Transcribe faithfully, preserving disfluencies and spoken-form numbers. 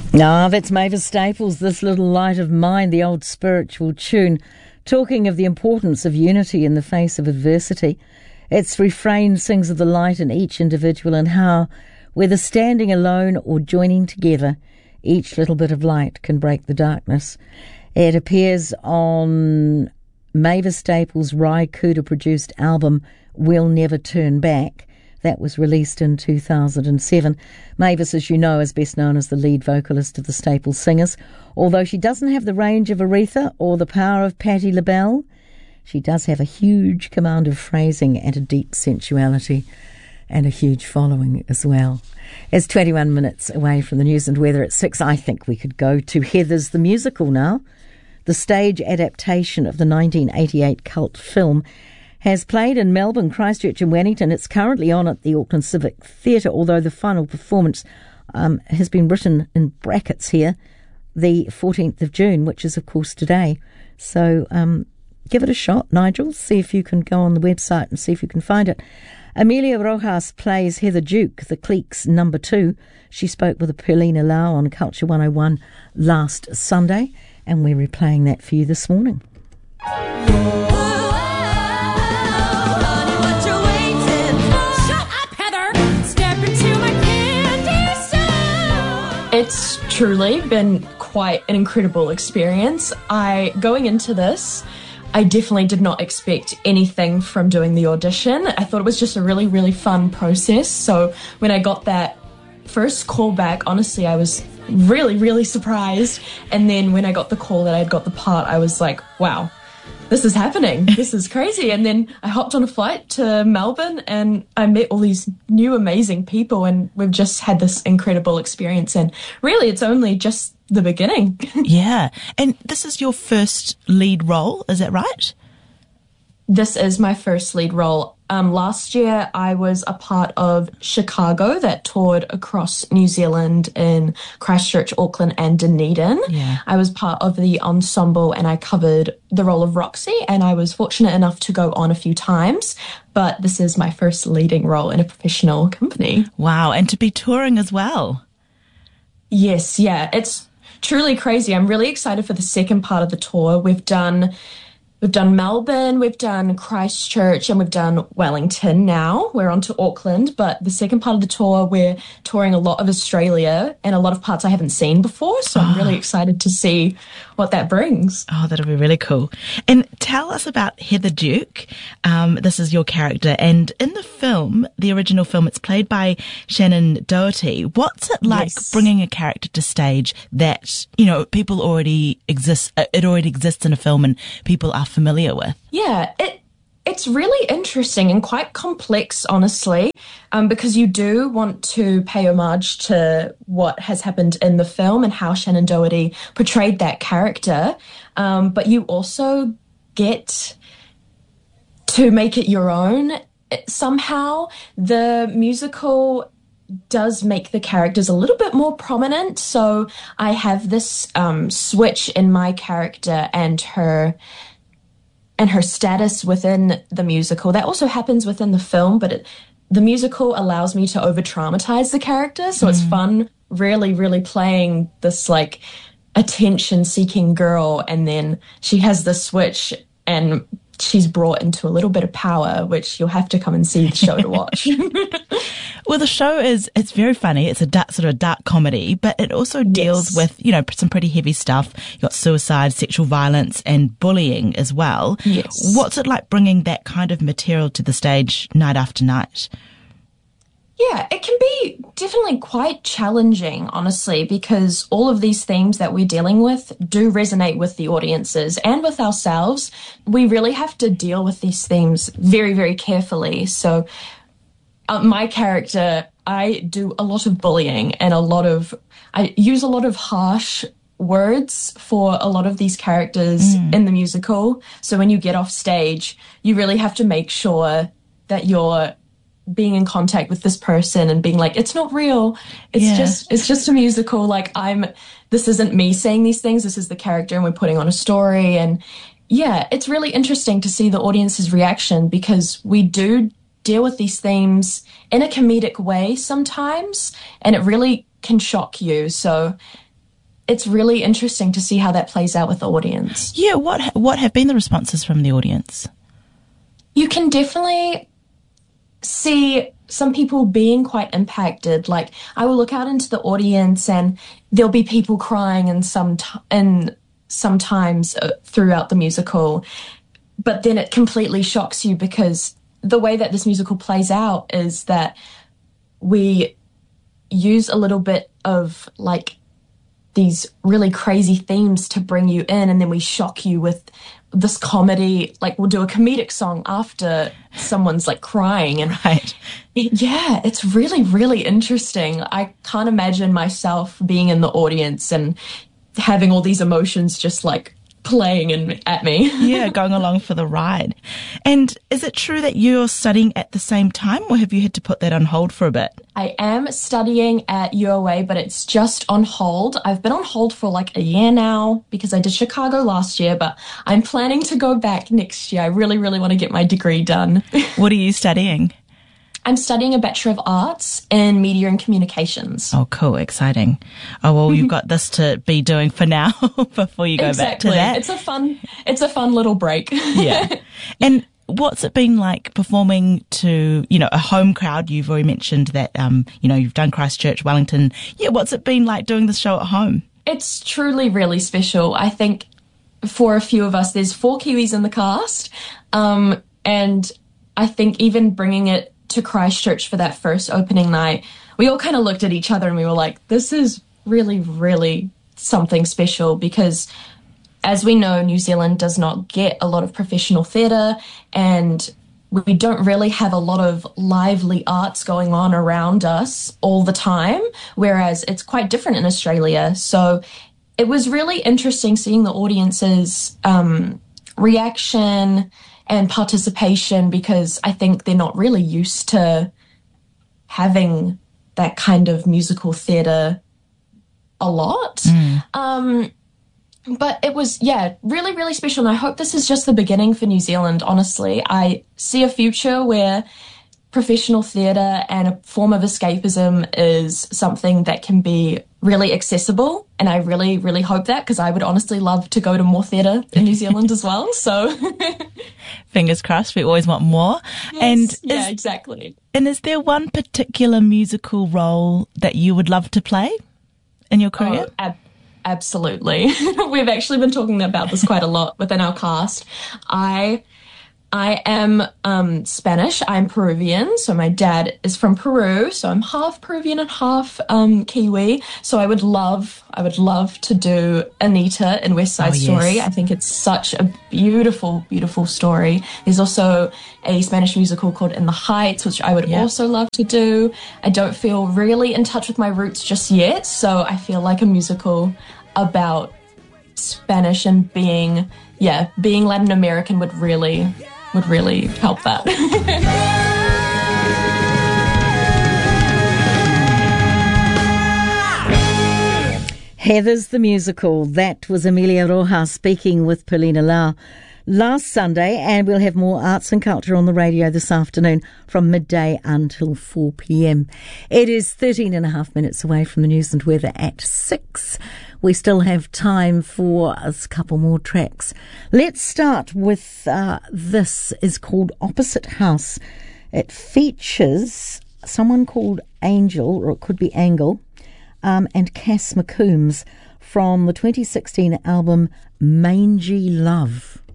Ah, that's Mavis Staples, This Little Light of Mine, the old spiritual tune, talking of the importance of unity in the face of adversity. Its refrain sings of the light in each individual and how, whether standing alone or joining together, each little bit of light can break the darkness. It appears on Mavis Staples' Ry Cooder-produced album, We'll Never Turn Back. That was released in two thousand seven. Mavis, as you know, is best known as the lead vocalist of the Staples Singers. Although she doesn't have the range of Aretha or the power of Patti LaBelle, she does have a huge command of phrasing and a deep sensuality and a huge following as well. It's twenty-one minutes away from the news and weather at six. I think we could go to Heathers the Musical now. The stage adaptation of the nineteen eighty-eight cult film has played in Melbourne, Christchurch and Wellington. It's currently on at the Auckland Civic Theatre, although the final performance um, has been written in brackets here, the fourteenth of June, which is, of course, today. So um, give it a shot, Nigel. See if you can go on the website and see if you can find it. Amelia Rojas plays Heather Duke, the Clique's number two. She spoke with Perlina Lau on Culture one oh one last Sunday, and we're replaying that for you this morning. It's truly been quite an incredible experience. I going into this, I definitely did not expect anything from doing the audition. I thought it was just a really, really fun process. So when I got that first call back, honestly, I was really, really surprised. And then when I got the call that I'd got the part, I was like, wow, this is happening. This is crazy. And then I hopped on a flight to Melbourne and I met all these new amazing people and we've just had this incredible experience. And really, it's only just the beginning. Yeah. And this is your first lead role, is that right? This is my first lead role. Um, last year, I was a part of Chicago that toured across New Zealand in Christchurch, Auckland, and Dunedin. Yeah. I was part of the ensemble and I covered the role of Roxy, and I was fortunate enough to go on a few times. But this is my first leading role in a professional company. Wow, and to be touring as well. Yes, yeah, it's truly crazy. I'm really excited for the second part of the tour. We've done... We've done Melbourne, we've done Christchurch, and we've done Wellington now. We're on to Auckland, but the second part of the tour, we're touring a lot of Australia and a lot of parts I haven't seen before, so oh. I'm really excited to see what that brings. Oh, that'll be really cool. And tell us about Heather Duke. Um, this is your character, and in the film, the original film, it's played by Shannon Doherty. What's it like yes. bringing a character to stage that, you know, people already exist, it already exists in a film and people are familiar with? Yeah, it it's really interesting and quite complex, honestly, um, because you do want to pay homage to what has happened in the film and how Shannon Doherty portrayed that character, um, but you also get to make it your own. Somehow, the musical does make the characters a little bit more prominent, so I have this um, switch in my character and her and her status within the musical. That also happens within the film, but it, the musical allows me to over-traumatize the character, so mm. it's fun really, really playing this, like, attention-seeking girl, and then she has the switch, and she's brought into a little bit of power, which you'll have to come and see the show to watch. Well, the show is, it's very funny. It's a dark, sort of a dark comedy, but it also deals yes. with, you know, some pretty heavy stuff. You've got suicide, sexual violence, and bullying as well. Yes. What's it like bringing that kind of material to the stage night after night? Yeah, it can be definitely quite challenging, honestly, because all of these themes that we're dealing with do resonate with the audiences and with ourselves. We really have to deal with these themes very, very carefully. So uh, my character, I do a lot of bullying and a lot of, I use a lot of harsh words for a lot of these characters mm. in the musical. So when you get off stage, you really have to make sure that you're being in contact with this person and being like, it's not real. It's yeah. just, it's just a musical. Like I'm, this isn't me saying these things. This is the character and we're putting on a story. And yeah, it's really interesting to see the audience's reaction because we do deal with these themes in a comedic way sometimes, and it really can shock you. So it's really interesting to see how that plays out with the audience. Yeah, what what have been the responses from the audience? You can definitely see some people being quite impacted. Like, I will look out into the audience and there'll be people crying and some t- and sometimes uh, throughout the musical, but then it completely shocks you because the way that this musical plays out is that we use a little bit of like these really crazy themes to bring you in, and then we shock you with this comedy. Like, we'll do a comedic song after someone's like crying, and right. it, yeah, it's really, really interesting. I can't imagine myself being in the audience and having all these emotions just like playing in, at me. Yeah, going along for the ride. And is it true that you're studying at the same time, or have you had to put that on hold for a bit? I am studying at U O A, but it's just on hold. I've been on hold for like a year now because I did Chicago last year, but I'm planning to go back next year. I really, really want to get my degree done. What are you studying? I'm studying a Bachelor of Arts in Media and Communications. Oh, cool. Exciting. Oh, well, you've got this to be doing for now before you go exactly. back to that. It's a fun, it's a fun little break. Yeah. And what's it been like performing to, you know, a home crowd? You've already mentioned that, um, you know, you've done Christchurch, Wellington. Yeah. What's it been like doing the show at home? It's truly really special. I think for a few of us, there's four Kiwis in the cast. Um, and I think even bringing it to Christchurch for that first opening night, we all kind of looked at each other and we were like, this is really, really something special, because as we know, New Zealand does not get a lot of professional theatre, and we don't really have a lot of lively arts going on around us all the time, whereas it's quite different in Australia. So it was really interesting seeing the audience's um, reaction and participation, because I think they're not really used to having that kind of musical theatre a lot. Mm. Um, but it was, yeah, really, really special. And I hope this is just the beginning for New Zealand, honestly. I see a future where professional theatre and a form of escapism is something that can be really accessible. And I really, really hope that, because I would honestly love to go to more theatre in New Zealand as well. So fingers crossed, we always want more. Yes, and yeah, is, exactly. And is there one particular musical role that you would love to play in your career? Oh, ab- absolutely. We've actually been talking about this quite a lot within our cast. I I am um, Spanish. I'm Peruvian. So my dad is from Peru. So I'm half Peruvian and half um, Kiwi. So I would love, I would love to do Anita in West Side oh, Story. Yes. I think it's such a beautiful, beautiful story. There's also a Spanish musical called In the Heights, which I would yep. also love to do. I don't feel really in touch with my roots just yet. So I feel like a musical about Spanish and being, yeah, being Latin American would really... would really help that. Heathers the Musical. That was Amelia Rojas speaking with Paulina Lau last Sunday, and we'll have more arts and culture on the radio this afternoon from midday until four p.m. It is thirteen and a half minutes away from the news and weather at six. We still have time for a couple more tracks. Let's start with uh, this is called Opposite House. It features someone called Angel, or it could be Angle, um, and Cass McCombs from the twenty sixteen album Mangy Love.